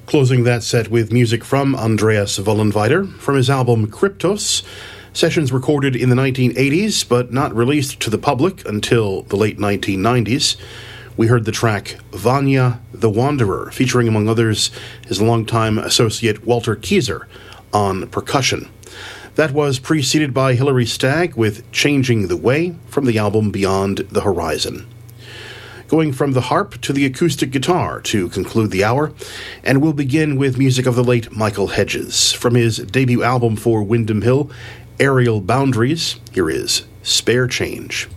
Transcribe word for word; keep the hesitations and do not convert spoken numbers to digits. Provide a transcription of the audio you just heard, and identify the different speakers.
Speaker 1: Closing that set with music from Andreas Vollenweider from his album Kryptos, sessions recorded in the nineteen eighties but not released to the public until the late nineteen nineties. We heard the track Vanya the Wanderer, featuring among others his longtime associate Walter Kieser on percussion. That was preceded by Hilary Stagg with Changing the Way from the album Beyond the Horizon. Going from the harp to the acoustic guitar to conclude the hour, and we'll begin with music of the late Michael Hedges. From his debut album for Windham Hill, Aerial Boundaries, here is Spare Change.